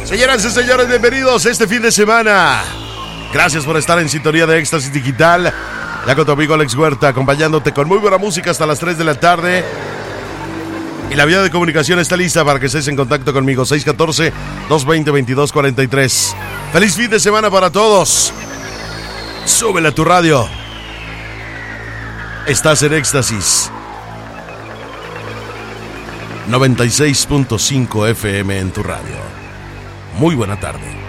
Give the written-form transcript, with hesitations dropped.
Señoras y señores, bienvenidos este fin de semana. Gracias por estar en sintonía de Éxtasis Digital. Ya con tu amigo Alex Huerta, acompañándote con muy buena música hasta las 3 de la tarde. Y la vía de comunicación está lista para que estés en contacto conmigo. 614-220-2243. Feliz fin de semana para todos. Súbele a tu radio. Estás en Éxtasis 96.5 FM en tu radio. Muy buena tarde.